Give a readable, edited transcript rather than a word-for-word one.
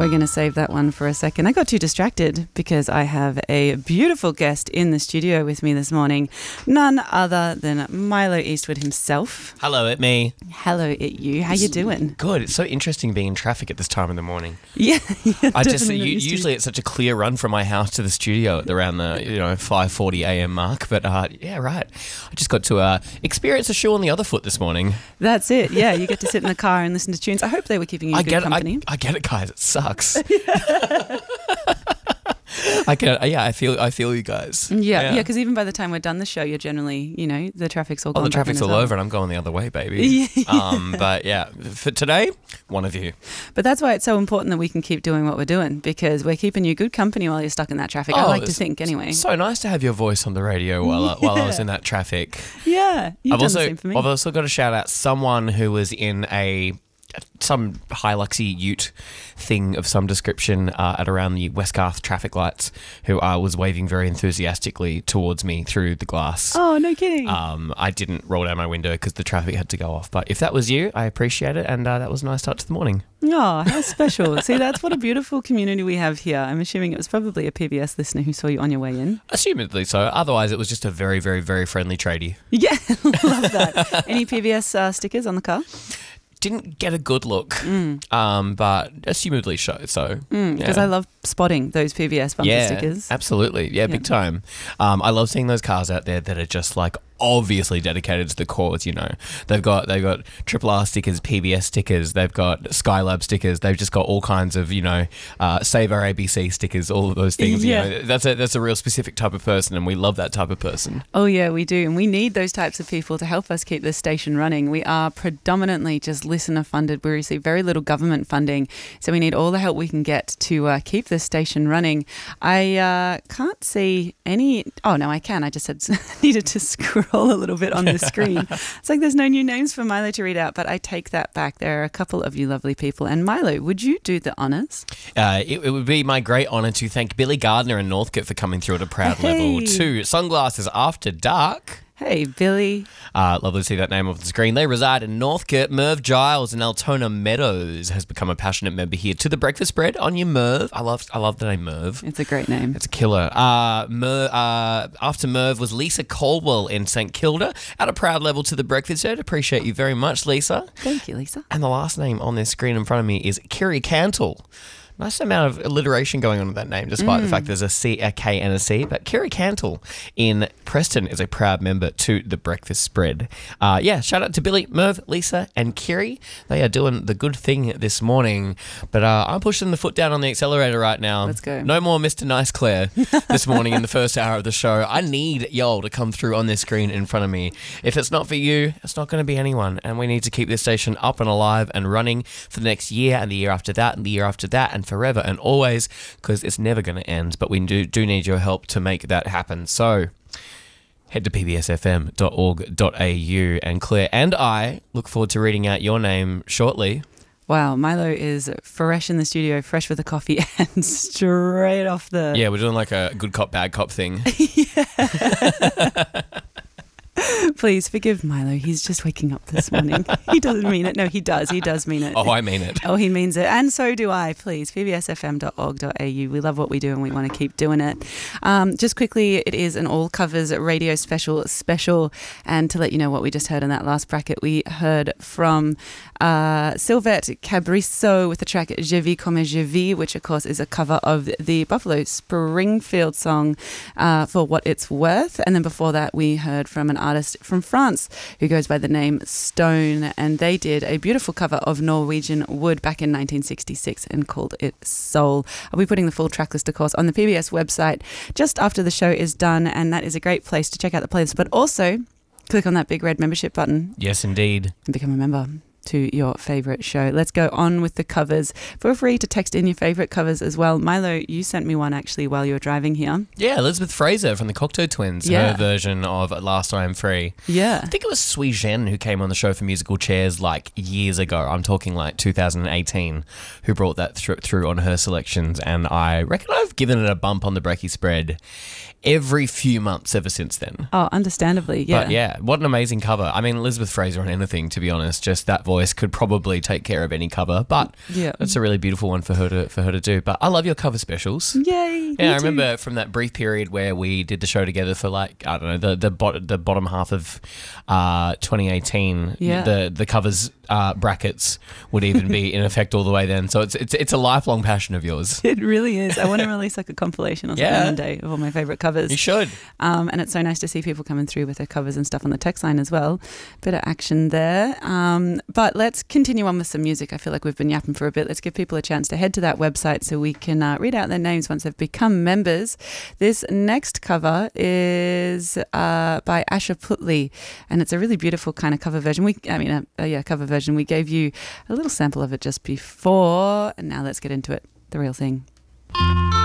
We're going to save that one for a second. I got too distracted because I have a beautiful guest in the studio with me this morning. None other than Milo Eastwood himself. Hello, it me. Hello, it you. How you doing? Good. It's so interesting being in traffic at this time in the morning. Yeah. Usually it's such a clear run from my house to the studio at around the 5:40 a.m. mark. But yeah, right. I just got to experience a shoe on the other foot this morning. That's it. Yeah, you get to sit in the car and listen to tunes. I hope they were keeping you good company. I get it, guys. It sucks. I feel you guys. Yeah, because even by the time we're done the show, you're generally, the traffic's all gone. The traffic's all over and I'm going the other way, baby. But yeah, for today, one of you. But that's why it's so important that we can keep doing what we're doing, because we're keeping you good company while you're stuck in that traffic. I like to think anyway. So nice to have your voice on the radio while I was in that traffic. Yeah, I've also got to shout out someone who was in some Hiluxy ute thing of some description at around the Westgarth traffic lights, who was waving very enthusiastically towards me through the glass. Oh, no kidding. I didn't roll down my window because the traffic had to go off. But if that was you, I appreciate it, and that was a nice start to the morning. Oh, how special. See, that's what a beautiful community we have here. I'm assuming it was probably a PBS listener who saw you on your way in. Assumedly so. Otherwise, it was just a very, very, very friendly tradie. Yeah, love that. Any PBS stickers on the car? Didn't get a good look, but assumedly so. Because I love spotting those PBS bumper stickers. Absolutely. Yeah, big time. I love seeing those cars out there that are just like obviously dedicated to the cause. They've got Triple R stickers, PBS stickers, they've got Skylab stickers, they've just got all kinds of Save Our ABC stickers, all of those things. That's a real specific type of person, and we love that type of person. Oh yeah, we do, and we need those types of people to help us keep this station running. We are predominantly just listener funded. We receive very little government funding, so we need all the help we can get to keep this station running. I can't see any. Oh no, I can. I just needed to scroll a little bit on the screen. It's like there's no new names for Milo to read out, but I take that back. There are a couple of you lovely people. And Milo, would you do the honours? It would be my great honour to thank Billy Gardner in Northcote for coming through at a proud level. To Sunglasses After Dark. Hey, Billy. Lovely to see that name off the screen. They reside in Northcote. Merv Giles in Altona Meadows has become a passionate member here. To the Breakfast Spread on your Merv. I love the name Merv. It's a great name. It's a killer. After Merv was Lisa Caldwell in St Kilda at a proud level to the Breakfast Spread. Appreciate you very much, Lisa. Thank you, Lisa. And the last name on this screen in front of me is Kiri Cantle. Nice amount of alliteration going on with that name, despite the fact there's a C, a K, and a C. But Kiri Cantle in Preston is a proud member to the Breakfast Spread. Shout out to Billy, Merv, Lisa, and Kiri. They are doing the good thing this morning. But I'm pushing the foot down on the accelerator right now. Let's go. No more Mr. Nice Claire this morning in the first hour of the show. I need y'all to come through on this screen in front of me. If it's not for you, it's not going to be anyone. And we need to keep this station up and alive and running for the next year and the year after that and the year after that and forever and always, because it's never going to end. But we do need your help to make that happen. So head to pbsfm.org.au, and Claire and I look forward to reading out your name shortly. Wow, Milo is fresh in the studio, fresh with the coffee and straight off the... Yeah, we're doing like a good cop, bad cop thing. Please forgive Milo. He's just waking up this morning. He doesn't mean it. No, he does. He does mean it. Oh, I mean it. Oh, he means it. And so do I. Please, pbsfm.org.au. We love what we do and we want to keep doing it. Just quickly, it is an all covers radio special. And to let you know what we just heard in that last bracket, we heard from Sylvette Cabrisso with the track Je vis comme je vis, which of course is a cover of the Buffalo Springfield song For What It's Worth. And then before that, we heard from an artist from France who goes by the name Stone, and they did a beautiful cover of Norwegian Wood back in 1966 and called it Soul. I'll be putting the full track list, of course, on the PBS website just after the show is done, and that is a great place to check out the playlist, but also click on that big red membership button. Yes, indeed. And become a member to your favourite show. Let's go on with the covers. Feel free to text in your favourite covers as well. Milo, you sent me one actually while you were driving here. Yeah, Elizabeth Fraser from the Cocteau Twins, her version of At Last I Am Free. Yeah. I think it was Sui Zhen who came on the show for Musical Chairs like years ago. I'm talking like 2018, who brought that through on her selections, and I reckon I've given it a bump on the Brekkie Spread every few months ever since then. Oh, understandably, yeah. But yeah, what an amazing cover. I mean, Elizabeth Fraser on anything, to be honest. Just that voice voice could probably take care of any cover, but Yeah. that's a really beautiful one for her to do. But I love your cover specials. Yay! Yeah, I remember from that brief period where we did the show together for like, I don't know, the bottom half of 2018. Yeah. The covers brackets would even be in effect all the way then. So it's a lifelong passion of yours. It really is. I want to release like a compilation or something Yeah. one day of all my favourite covers. You should. And it's so nice to see people coming through with their covers and stuff on the text line as well. Bit of action there. But let's continue on with some music. I feel like we've been yapping for a bit. Let's give people a chance to head to that website so we can read out their names once they've become members. This next cover is by Asha Putley, and it's a really beautiful kind of cover version. Cover version. We gave you a little sample of it just before, and now let's get into it. The real thing.